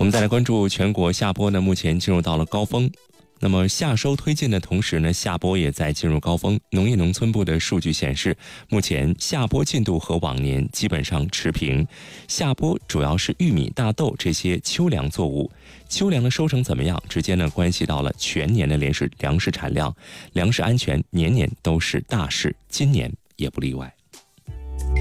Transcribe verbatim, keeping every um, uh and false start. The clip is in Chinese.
我们再来关注全国夏播呢，目前进入到了高峰。那么夏收推进的同时呢，夏播也在进入高峰。农业农村部的数据显示，目前夏播进度和往年基本上持平。夏播主要是玉米、大豆这些秋粮作物，秋粮的收成怎么样，直接呢关系到了全年的粮食粮食产量，粮食安全年年都是大事，今年也不例外。